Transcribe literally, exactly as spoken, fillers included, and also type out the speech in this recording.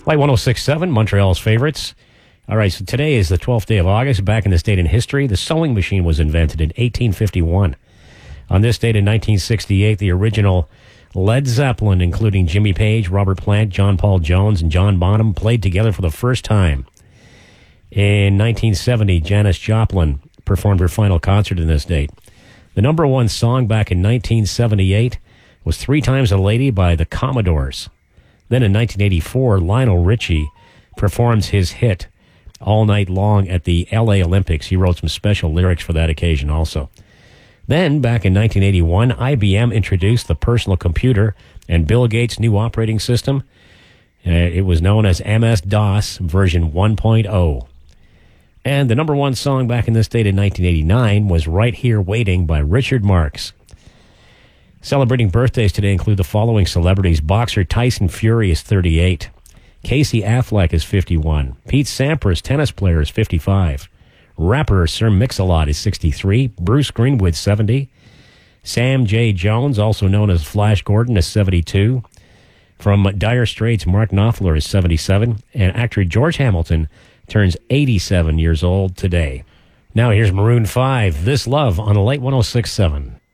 Light one oh six point seven, Montreal's favorites. All right, so today is the twelfth day of August. Back in this date in history, the sewing machine was invented in eighteen fifty-one. On this date in nineteen sixty-eight, the original Led Zeppelin, including Jimmy Page, Robert Plant, John Paul Jones, and John Bonham, played together for the first time. In nineteen seventy, Janis Joplin performed her final concert in this date. The number one song back in nineteen seventy-eight was Three Times a Lady by the Commodores. Then in nineteen eighty-four, Lionel Richie performs his hit All Night Long at the L A Olympics. He wrote some special lyrics for that occasion also. Then, back in nineteen eighty-one, I B M introduced the personal computer and Bill Gates' new operating system. Uh, it was known as M S DOS version one point oh. And the number one song back in this date in nineteen eighty-nine was Right Here Waiting by Richard Marx. Celebrating birthdays today include the following celebrities. Boxer Tyson Fury is thirty-eight. Casey Affleck is fifty-one. Pete Sampras, tennis player, is fifty-five. Rapper Sir Mix-a-Lot is sixty-three. Bruce Greenwood, seventy. Sam J. Jones, also known as Flash Gordon, is seventy-two. From Dire Straits, Mark Knopfler is seventy-seven. And actor George Hamilton turns eighty-seven years old today. Now here's Maroon five, This Love on Light one oh six point seven.